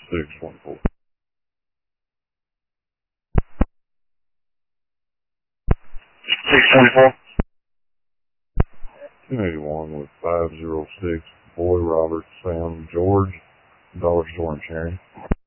624. 624. 281 with 506 Boy Robert Sam George, Dollar Store in Sharon.